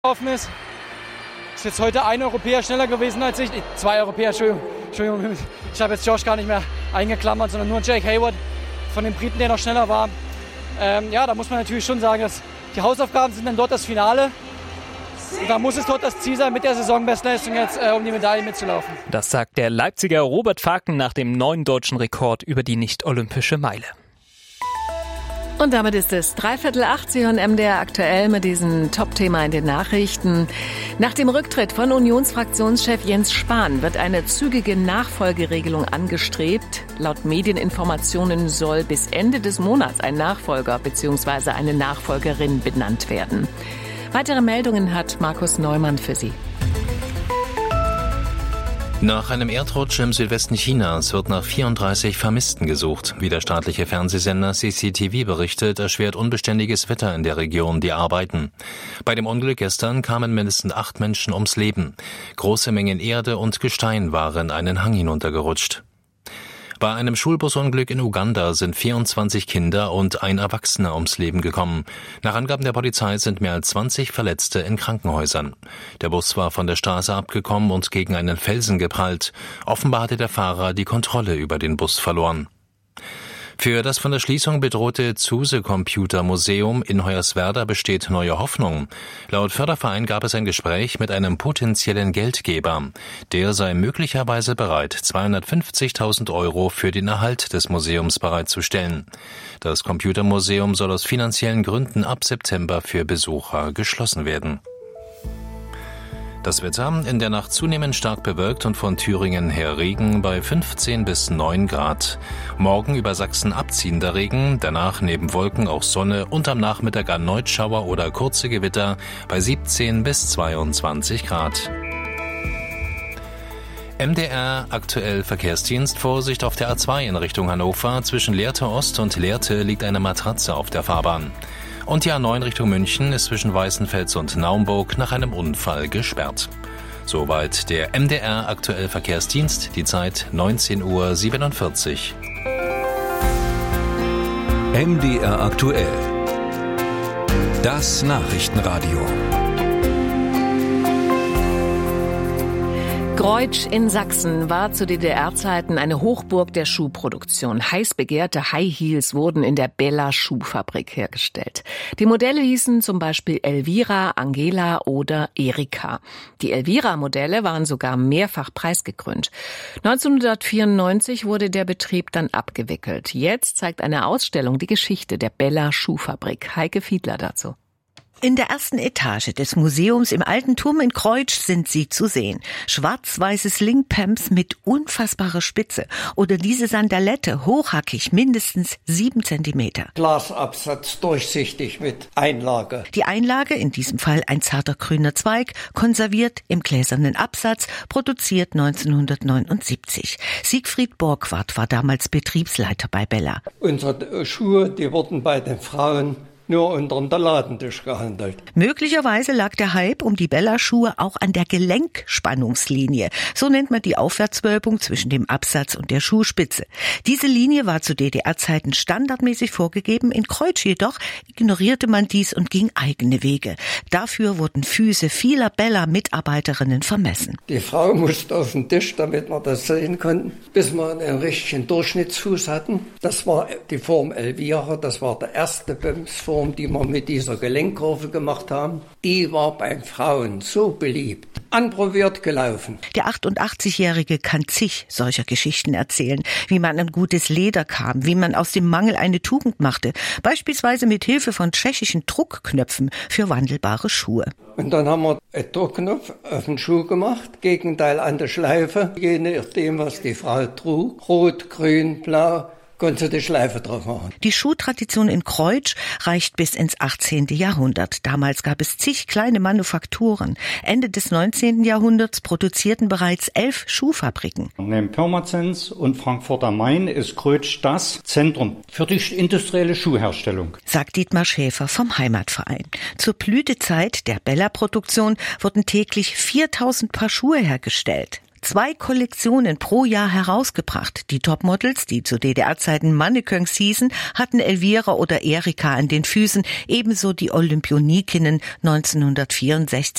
gelaufen ist. Ist jetzt heute ein Europäer schneller gewesen als ich. 2 Europäer, Entschuldigung. Ich habe jetzt Josh gar nicht mehr eingeklammert, sondern nur Jake Hayward von den Briten, der noch schneller war. Da muss man natürlich schon sagen, dass die Hausaufgaben sind dann dort das Finale. Und da muss es dort das Ziel sein, mit der Saisonbestleistung jetzt um die Medaille mitzulaufen. Das sagt der Leipziger Robert Faken nach dem neuen deutschen Rekord über die nicht-olympische Meile. Und damit ist es 7:45. Sie hören MDR aktuell mit diesem Top-Thema in den Nachrichten. Nach dem Rücktritt von Unionsfraktionschef Jens Spahn wird eine zügige Nachfolgeregelung angestrebt. Laut Medieninformationen soll bis Ende des Monats ein Nachfolger bzw. eine Nachfolgerin benannt werden. Weitere Meldungen hat Markus Neumann für Sie. Nach einem Erdrutsch im Südwesten Chinas wird nach 34 Vermissten gesucht. Wie der staatliche Fernsehsender CCTV berichtet, erschwert unbeständiges Wetter in der Region die Arbeiten. Bei dem Unglück gestern kamen mindestens 8 Menschen ums Leben. Große Mengen Erde und Gestein waren einen Hang hinuntergerutscht. Bei einem Schulbusunglück in Uganda sind 24 Kinder und ein Erwachsener ums Leben gekommen. Nach Angaben der Polizei sind mehr als 20 Verletzte in Krankenhäusern. Der Bus war von der Straße abgekommen und gegen einen Felsen geprallt. Offenbar hatte der Fahrer die Kontrolle über den Bus verloren. Für das von der Schließung bedrohte Zuse-Computer-Museum in Hoyerswerda besteht neue Hoffnung. Laut Förderverein gab es ein Gespräch mit einem potenziellen Geldgeber. Der sei möglicherweise bereit, 250.000 € für den Erhalt des Museums bereitzustellen. Das Computermuseum soll aus finanziellen Gründen ab September für Besucher geschlossen werden. Das Wetter in der Nacht zunehmend stark bewölkt und von Thüringen her Regen bei 15 bis 9 Grad. Morgen über Sachsen abziehender Regen, danach neben Wolken auch Sonne und am Nachmittag erneut Schauer oder kurze Gewitter bei 17 bis 22 Grad. MDR aktuell Verkehrsdienst. Vorsicht auf der A2 in Richtung Hannover. Zwischen Lehrte Ost und Lehrte liegt eine Matratze auf der Fahrbahn. Und die A9 Richtung München ist zwischen Weißenfels und Naumburg nach einem Unfall gesperrt. Soweit der MDR aktuell Verkehrsdienst, die Zeit 19:47 Uhr. MDR aktuell. Das Nachrichtenradio. Greutsch in Sachsen war zu DDR-Zeiten eine Hochburg der Schuhproduktion. Heiß begehrte High Heels wurden in der Bella Schuhfabrik hergestellt. Die Modelle hießen zum Beispiel Elvira, Angela oder Erika. Die Elvira-Modelle waren sogar mehrfach preisgekrönt. 1994 wurde der Betrieb dann abgewickelt. Jetzt zeigt eine Ausstellung die Geschichte der Bella Schuhfabrik. Heike Fiedler dazu. In der ersten Etage des Museums im Alten Turm in Greutsch sind sie zu sehen. Schwarz-weiße Slingpumps mit unfassbarer Spitze oder diese Sandalette, hochhackig, mindestens 7 Zentimeter. Glasabsatz, durchsichtig mit Einlage. Die Einlage, in diesem Fall ein zarter grüner Zweig, konserviert im gläsernen Absatz, produziert 1979. Siegfried Borgward war damals Betriebsleiter bei Bella. Unsere Schuhe, die wurden bei den Frauen nur unter dem Ladentisch gehandelt. Möglicherweise lag der Hype um die Bella-Schuhe auch an der Gelenkspannungslinie. So nennt man die Aufwärtswölbung zwischen dem Absatz und der Schuhspitze. Diese Linie war zu DDR-Zeiten standardmäßig vorgegeben. In Greutsch jedoch ignorierte man dies und ging eigene Wege. Dafür wurden Füße vieler Bella-Mitarbeiterinnen vermessen. Die Frau musste auf den Tisch, damit wir das sehen konnten, bis wir einen richtigen Durchschnittsfuß hatten. Das war die Form Elvira, das war der erste Bömsform, die wir mit dieser Gelenkkurve gemacht haben. Die war bei Frauen so beliebt. Anprobiert gelaufen. Der 88-Jährige kann zig solcher Geschichten erzählen, wie man an gutes Leder kam, wie man aus dem Mangel eine Tugend machte, beispielsweise mit Hilfe von tschechischen Druckknöpfen für wandelbare Schuhe. Und dann haben wir einen Druckknopf auf den Schuh gemacht, Gegenteil an der Schleife, je nachdem, was die Frau trug, rot, grün, blau, konnte die Schleife drauf machen. Die Schuhtradition in Greutsch reicht bis ins 18. Jahrhundert. Damals gab es zig kleine Manufakturen. Ende des 19. Jahrhunderts produzierten bereits 11 Schuhfabriken. Neben Pirmasens und Frankfurt am Main ist Greutsch das Zentrum für die industrielle Schuhherstellung, sagt Dietmar Schäfer vom Heimatverein. Zur Blütezeit der Bella-Produktion wurden täglich 4.000 Paar Schuhe hergestellt. 2 Kollektionen pro Jahr herausgebracht. Die Topmodels, die zu DDR-Zeiten Mannequins hießen, hatten Elvira oder Erika an den Füßen, ebenso die Olympionikinnen 1964